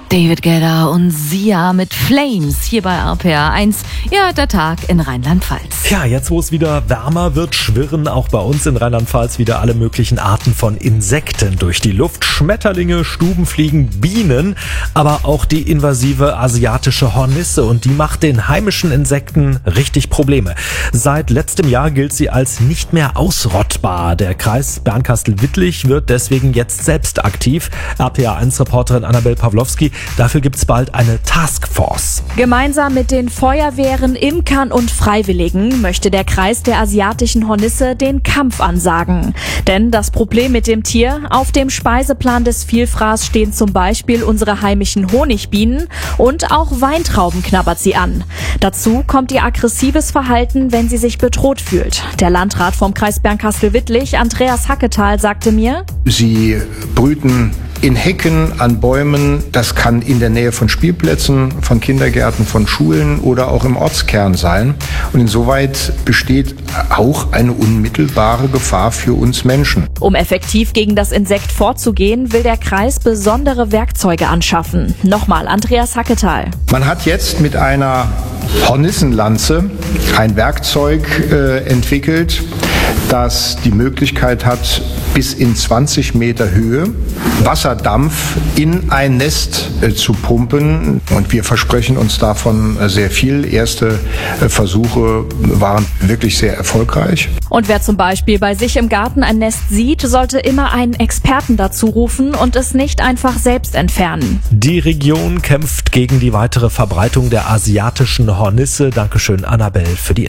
David Guetta und Sia mit Flames hier bei RPR 1. Ja, der Tag in Rheinland-Pfalz. Ja, jetzt wo es wieder wärmer wird, schwirren auch bei uns in Rheinland-Pfalz wieder alle möglichen Arten von Insekten durch die Luft. Schmetterlinge, Stubenfliegen, Bienen, aber auch die invasive asiatische Hornisse. Und die macht den heimischen Insekten richtig Probleme. Seit letztem Jahr gilt sie als nicht mehr ausrottbar. Der Kreis Bernkastel-Wittlich wird deswegen jetzt selbst aktiv. RPR 1-Reporterin Annabel Pawlowski. Dafür gibt's bald eine Taskforce. Gemeinsam mit den Feuerwehren, Imkern und Freiwilligen möchte der Kreis der asiatischen Hornisse den Kampf ansagen. Denn das Problem mit dem Tier: auf dem Speiseplan des Vielfraß stehen zum Beispiel unsere heimischen Honigbienen und auch Weintrauben knabbert sie an. Dazu kommt ihr aggressives Verhalten, wenn sie sich bedroht fühlt. Der Landrat vom Kreis Bernkastel-Wittlich, Andreas Hacketal, sagte mir: Sie brüten in Hecken, an Bäumen. Das kann in der Nähe von Spielplätzen, von Kindergärten, von Schulen oder auch im Ortskern sein. Und insoweit besteht auch eine unmittelbare Gefahr für uns Menschen. Um effektiv gegen das Insekt vorzugehen, will der Kreis besondere Werkzeuge anschaffen. Nochmal Andreas Hacketal. Man hat jetzt mit einer Hornissenlanze ein Werkzeug entwickelt, das die Möglichkeit hat, bis in 20 Meter Höhe Wasserdampf in ein Nest zu pumpen. Und wir versprechen uns davon sehr viel. Erste Versuche waren wirklich sehr erfolgreich. Und wer zum Beispiel bei sich im Garten ein Nest sieht, sollte immer einen Experten dazu rufen und es nicht einfach selbst entfernen. Die Region kämpft gegen die weitere Verbreitung der asiatischen Hornisse. Dankeschön, Annabel, für die